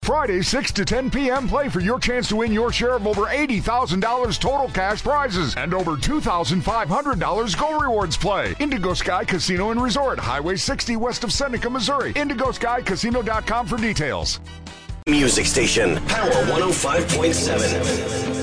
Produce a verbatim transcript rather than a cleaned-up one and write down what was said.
Friday, six to ten p.m. Play for your chance to win your share of over eighty thousand dollars total cash prizes and over two thousand five hundred dollars Go Rewards Play. Indigo Sky Casino and Resort, Highway sixty west of Seneca, Missouri. indigo sky casino dot com for details. Music station, Power one oh five point seven.